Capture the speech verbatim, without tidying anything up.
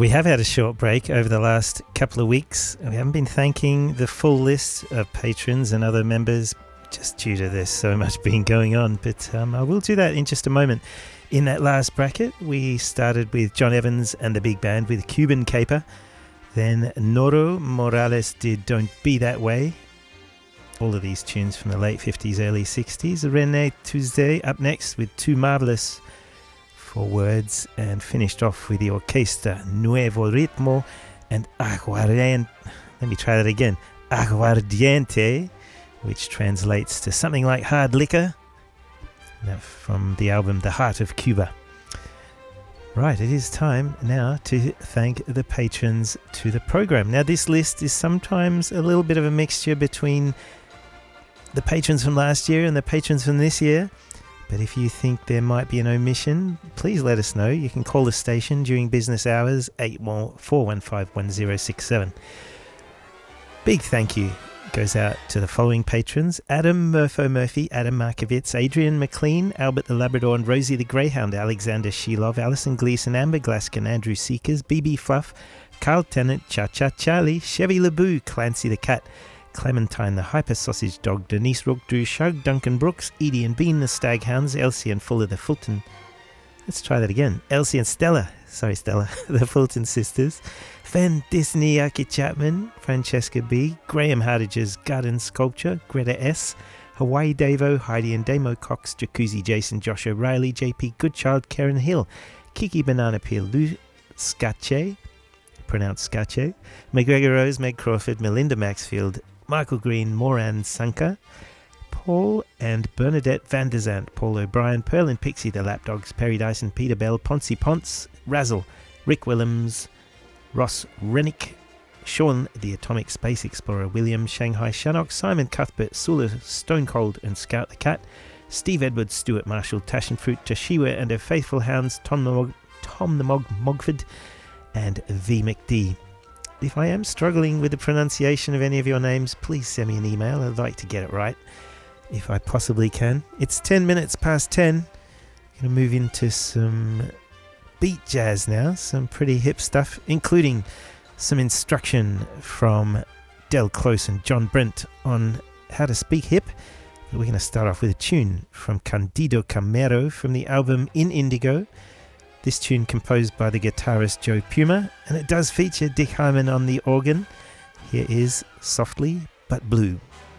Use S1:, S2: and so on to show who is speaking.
S1: We have had a short break over the last couple of weeks. We haven't been thanking the full list of patrons and other members just due to there's so much been going on, but um, I will do that in just a moment. In that last bracket, we started with John Evans and the Big Band with Cuban Caper. Then Noro Morales did Don't Be That Way. All of these tunes from the late fifties, early sixties. René Tuesday up next with Too Marvelous for Words, and finished off with the Orquesta Nuevo Ritmo and Aguardiente. Let me try that again. Aguardiente, which translates to something like hard liquor. From the album The Heart of Cuba. Right, it is time now to thank the patrons to the program. Now, this list is sometimes a little bit of a mixture between the patrons from last year and the patrons from this year. But if you think there might be an omission, please let us know. You can call the station during business hours, eight four one five one zero six seven. Big thank you goes out to the following patrons: Adam Murpho Murphy, Adam Markovitz, Adrian McLean, Albert the Labrador and Rosie the Greyhound, Alexander Shilov, Alison Gleason, Amber Glaskin, Andrew Seekers, B B Fluff, Carl Tennant, Cha Cha Charlie, Chevy Laboo, Clancy the Cat, Clementine the Hyper Sausage Dog, Denise Rook, Drew Shug, Duncan Brooks, Edie and Bean the Staghounds, Elsie and Fuller the Fulton. Let's try that again. Elsie and Stella, sorry Stella, the Fulton sisters. Fen Disney, Aki Chapman, Francesca B, Graham Hardager's Garden Sculpture, Greta S, Hawaii Davo, Heidi and Damo Cox, Jacuzzi Jason, Josh O'Reilly, J P Goodchild, Karen Hill, Kiki Banana Peel, Lou Skache, pronounced Skache, McGregor Rose, Meg Crawford, Melinda Maxfield, Michael Green, Moran Sanka, Paul and Bernadette Van der Zandt, Paul O'Brien, Pearl and Pixie the Lapdogs, Perry Dyson, Peter Bell, Poncy Ponce, Razzle, Rick Willems, Ross Rennick, Sean the Atomic Space Explorer, William Shanghai Shannock, Simon Cuthbert, Sula Stone Cold and Scout the Cat, Steve Edwards, Stuart Marshall, Tashenfruit, Tashiwa and her faithful hounds, Tom the Mog, Tom the Mog Mogford and V McD. If I am struggling with the pronunciation of any of your names, please send me an email. I'd like to get it right if I possibly can. It's ten minutes past ten. I'm going to move into some beat jazz now, some pretty hip stuff, including some instruction from Del Close and John Brent on how to speak hip. But we're going to start off with a tune from Candido Camero from the album In Indigo. This tune composed by the guitarist Joe Puma, and it does feature Dick Hyman on the organ. Here is Softly But Blue.